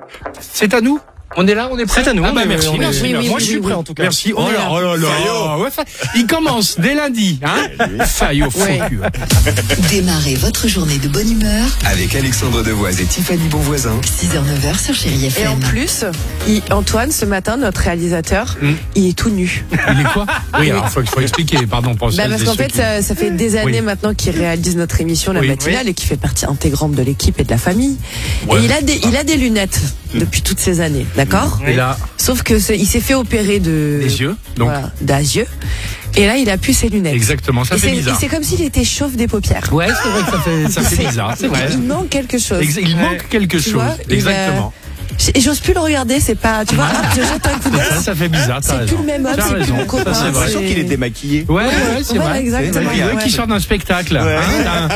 C'est à nous. On est là, on est prêt. C'est à nous. Merci. Moi, je suis prêt en tout cas. Merci. On est là. Oh là là. Ouais, il commence dès lundi, hein. Fayot, faux cul. Démarrez votre journée de bonne humeur Avec Alexandre Devoise et Tiffany Bonvoisin. 6h-9h sur Chérie FM. Et en plus, Antoine, ce matin, notre réalisateur, il est tout nu. Il est quoi? Oui, alors faut expliquer, pardon pour Parce qu'en fait, ça fait des années maintenant qu'il réalise notre émission, la matinale, et qu'il fait partie intégrante de l'équipe et de la famille. Ouais. Et il a des lunettes depuis toutes ces années, d'accord? Et là, sauf que il s'est fait opérer des yeux, donc des yeux. Et là, il a plus ses lunettes. Exactement, ça fait bizarre. C'est comme s'il était chauve des paupières. Ouais, c'est vrai que ça fait bizarre, c'est vrai. Il manque quelque chose. Il manque quelque chose. Vois, exactement. Et j'ose plus le regarder, c'est pas, tu vois, je jette un coup d'œil. Ça fait bizarre, t'as raison. C'est plus le même homme, c'est plus mon copain. C'est sûr qu'il est démaquillé. Ouais, c'est vrai. Exactement. Qui sort d'un spectacle.